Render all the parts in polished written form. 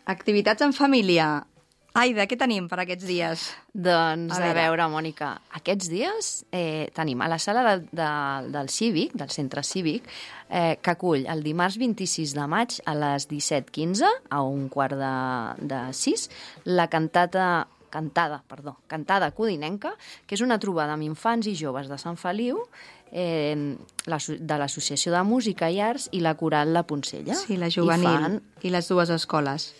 Activitats en família. Aida, què tenim per aquests dies? Doncs, a veure, Mònica, aquests dies tenim a la sala del Cívic, del centre cívic, que acull el dimarts 26 de maig a les 17:15, a 17:45, la cantada codinenca, que és una trobada amb infants i joves de Sant Feliu, de l'Associació de Música i Arts i la Coral La Poncella. Sí, la juvenil i les dues escoles.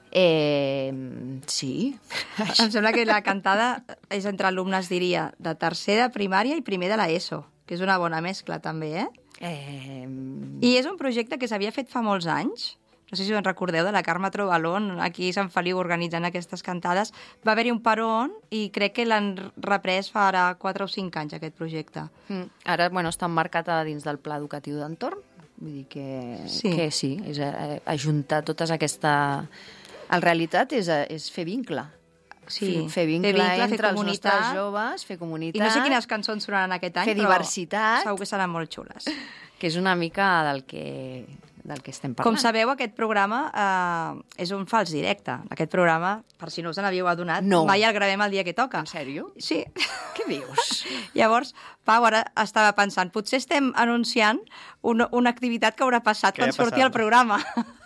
Sí. Em sembla que la cantada és entre alumnes, diria, de tercer de primària i primer de l'ESO, que és una bona mescla també, eh? I és un projecte que s'havia fet fa molts anys. No sé si us en recordeu, de la Carme Trobalón, aquí a Sant Feliu organitzant aquestes cantades. Va haver-hi un peron i crec que l'han reprès fa ara 4 o 5 anys, aquest projecte. Ara, està emmarcat dins del Pla Educatiu d'Entorn. Vull dir que sí, és ajuntar totes aquesta... En realitat és fer vincle. Sí, fer vincle entre els nostres joves, fer comunitat... I no sé quines cançons sonaran aquest any, fer diversitat, però segur que seran molt xules. Que és una mica del que estem parlant. Com sabeu, aquest programa és un fals directe. Aquest programa, per si no us n'havíeu adonat, mai el gravem el dia que toca. En sèrio? Sí. Què dius? Llavors, Pau, ara estava pensant, potser estem anunciant una activitat que haurà passat quan surti el programa.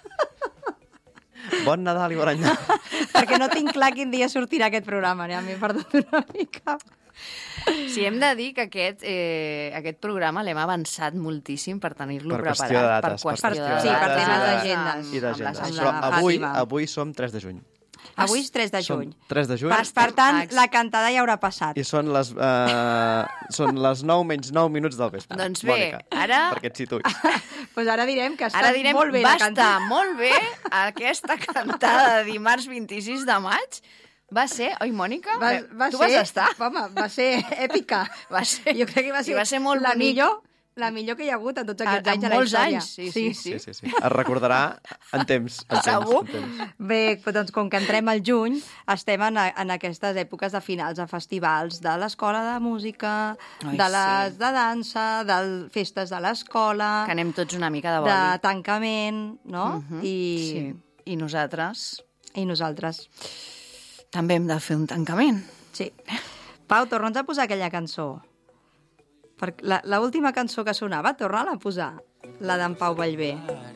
Bon Nadal i bon any. Perquè no tinc clar quin dia sortirà aquest programa, a mi m'he perdut una mica. Sí, hem de dir que aquest programa l'hem avançat moltíssim per tenir-lo preparat. Per qüestió de dates. Sí, per temes d'agendes. I d'agendes. Però avui som 3 de juny. Avui és 3 de juny. 3 de juny. Per tant, la cantada ja haurà passat. I són les 9 menys 9 minuts del vespre. Doncs bé, Mònica, ara... perquè et situïs. Doncs ara direm que està molt bé la cantada. Va estar molt bé aquesta cantada de dimarts 26 de maig. Va ser, oi, Mònica? Tu vas estar? Home, va ser èpica. Jo crec que va ser molt la millor que hi ha hagut en tots aquests anys a la història. Sí. Es recordarà en temps. Segur. Bé, doncs com que entrem al juny, estem en aquestes èpoques de finals de festivals de l'escola de música, de dansa, de festes de l'escola... Que anem tots una mica de boli. De tancament, no? I nosaltres? I nosaltres. També hem de fer un tancament. Sí. Pau, torna'ns a posar aquella cançó. L'última cançó que sonava, torna-la a posar, la d'en Pau Vallvé.